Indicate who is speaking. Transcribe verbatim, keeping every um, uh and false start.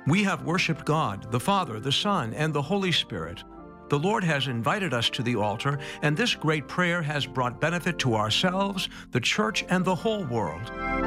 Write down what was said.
Speaker 1: We have worshiped God, the Father, the Son, and the Holy Spirit. The Lord has invited us to the altar, and this great prayer has brought benefit to ourselves, the church, and the whole world.